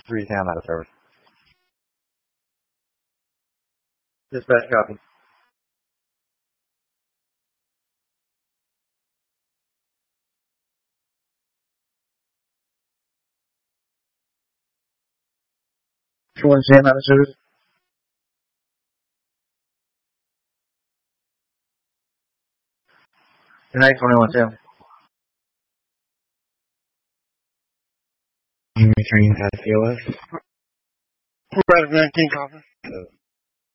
310 out of service. Dispatch copy. One Sam out of service. The next 21 Sam. Train out of COS. Red 19 copy.